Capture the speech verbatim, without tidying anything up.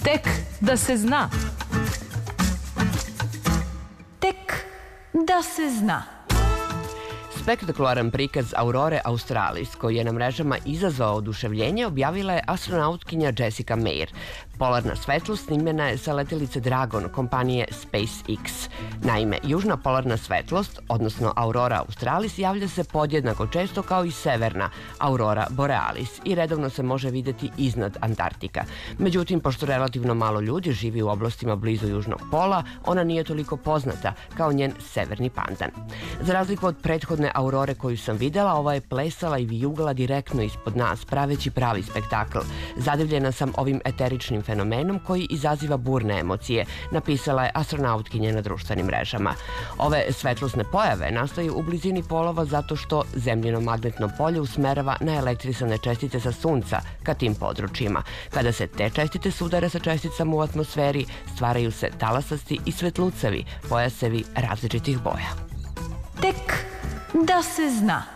Tek da se zna. Tek da se zna. Spektakularan prikaz aurore australis, koji je na mrežama izazvao oduševljenje, objavila je astronautkinja Jessica Meir. Polarna svetlost snimljena je sa letelice Dragon kompanije SpaceX. Naime, južna polarna svetlost, odnosno aurora australis, javlja se podjednako često kao i severna aurora borealis i redovno se može videti iznad Antarktika. Međutim, pošto relativno malo ljudi živi u oblastima blizu južnog pola, ona nije toliko poznata kao njen severni pandan. Za razliku od prethodne aurore koju sam videla, ova je plesala i vijugala direktno ispod nas, praveći pravi spektakl. Zadivljena sam ovim eteričnim fenomenom koji izaziva burne emocije, napisala je astronautkinja na društvenim mrežama. Ove svetlosne pojave nastaju u blizini polova zato što zemljino magnetno polje usmerava na elektrisane čestice sa sunca ka tim područjima. Kada se te čestice sudare sa česticama u atmosferi, stvaraju se talasasti i svetlucavi, pojasevi različitih boja. Tek da se zna.